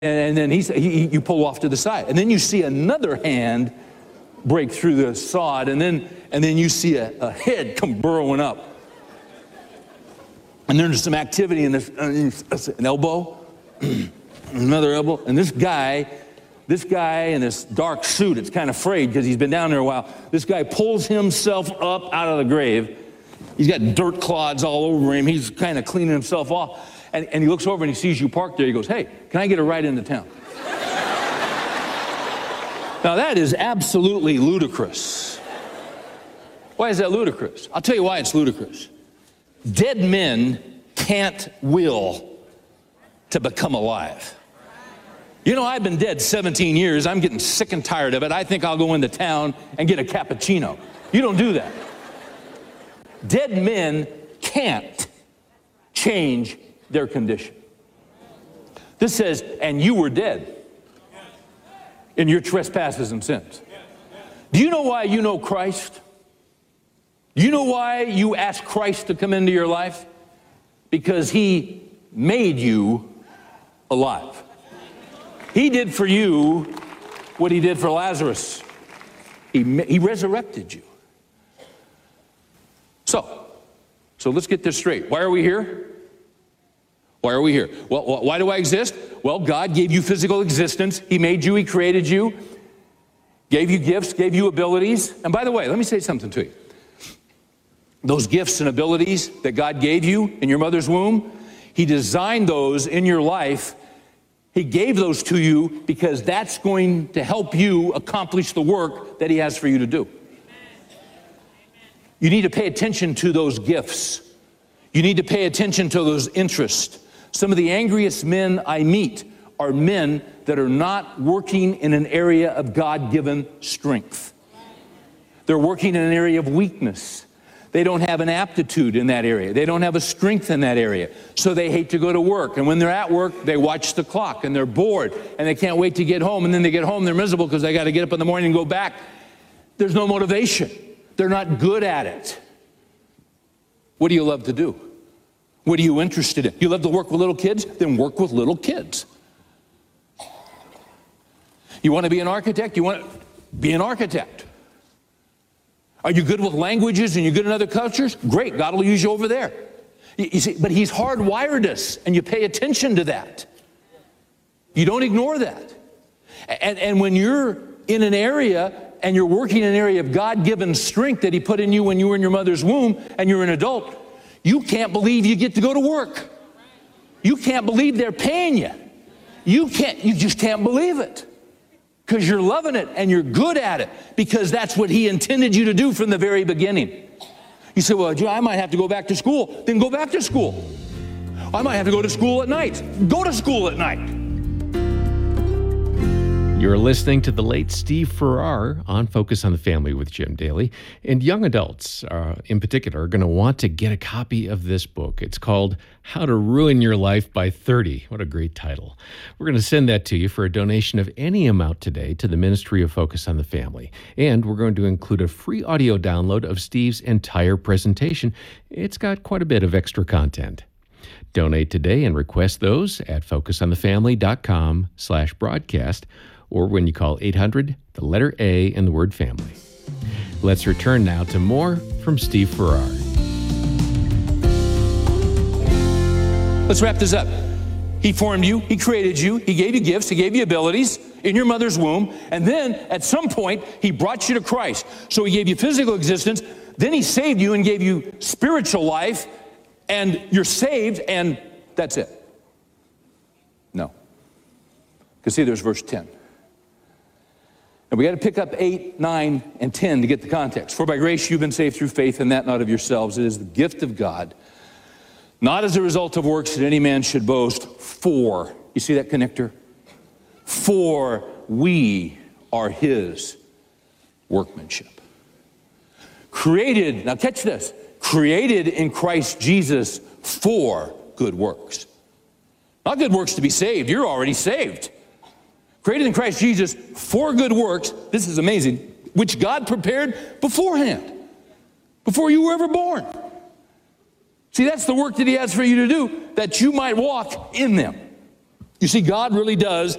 And then you pull off to the side. And then you see another hand break through the sod, and then you see a head come burrowing up. And there's some activity in this, an elbow, another elbow, and this guy in this dark suit, it's kind of frayed because he's been down there a while. This guy pulls himself up out of the grave. He's got dirt clods all over him. He's kind of cleaning himself off. And he looks over and he sees you parked there. He goes, "Hey, can I get a ride into town?" Now that is absolutely ludicrous. Why is that ludicrous? I'll tell you why it's ludicrous. Dead men can't will to become alive. You know, I've been dead 17 years. I'm getting sick and tired of it. I think I'll go into town and get a cappuccino. You don't do that. Dead men can't change their condition. This says, and you were dead in your trespasses and sins. Do you know why you know Christ? Do you know why you ask Christ to come into your life? Because he made you alive. He did for you what he did for Lazarus. He resurrected you. So let's get this straight. Why are we here? Why are we here? Well, why do I exist? Well, God gave you physical existence. He made you, he created you, gave you gifts, gave you abilities. And by the way, let me say something to you. Those gifts and abilities that God gave you in your mother's womb, he designed those in your life. He gave those to you because that's going to help you accomplish the work that he has for you to do. You need to pay attention to those gifts. You need to pay attention to those interests. Some of the angriest men I meet are men that are not working in an area of God-given strength. They're working in an area of weakness. They don't have an aptitude in that area. They don't have a strength in that area. So they hate to go to work. And when they're at work, they watch the clock and they're bored and they can't wait to get home. And then they get home, they're miserable because they got to get up in the morning and go back. There's no motivation. They're not good at it. What do you love to do? What are you interested in? You love to work with little kids? Then work with little kids. You want to be an architect? You want to be an architect. Are you good with languages and you're good in other cultures? Great, God will use you over there. You see, but he's hardwired us, and you pay attention to that. You don't ignore that. And when you're in an area and you're working in an area of God-given strength that he put in you when you were in your mother's womb and you're an adult, you can't believe you get to go to work. You can't believe they're paying you. You just can't believe it. Because you're loving it and you're good at it, because that's what he intended you to do from the very beginning. You say, well, I might have to go back to school. Then go back to school. I might have to go to school at night. Go to school at night. You're listening to the late Steve Farrar on Focus on the Family with Jim Daly. And young adults, in particular, are going to want to get a copy of this book. It's called How to Ruin Your Life by 30. What a great title. We're going to send that to you for a donation of any amount today to the Ministry of Focus on the Family. And we're going to include a free audio download of Steve's entire presentation. It's got quite a bit of extra content. Donate today and request those at focusonthefamily.com/broadcast. or when you call 800, the letter A, and the word family. Let's return now to more from Steve Farrar. Let's wrap this up. He formed you, he created you, he gave you gifts, he gave you abilities in your mother's womb, and then at some point, he brought you to Christ. So he gave you physical existence, then he saved you and gave you spiritual life, and you're saved, and that's it. No. Because see, there's verse 10. And we got to pick up 8, 9, and 10 to get the context. For by grace you've been saved through faith, and that not of yourselves. It is the gift of God, not as a result of works that any man should boast. For, you see that connector? For we are his workmanship. Created, now catch this, created in Christ Jesus for good works. Not good works to be saved, you're already saved. Created in Christ Jesus for good works, this is amazing, which God prepared beforehand, before you were ever born. See, that's the work that he has for you to do, that you might walk in them. You see, God really does